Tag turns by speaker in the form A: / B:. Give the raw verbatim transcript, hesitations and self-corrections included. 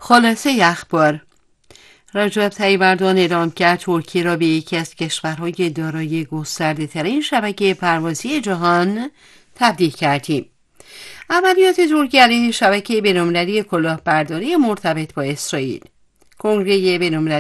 A: خلاصه اخبار: رجب طیب اردوغان اعلام کرد ترکیه را به یکی از کشورهای دارای گسترده‌ترین شبکه پروازی جهان تبدیل کردیم. عملیات ترکیه علیه شبکه بین‌المللی کلاهبرداری مرتبط با اسرائیل. کنگره بین‌المللی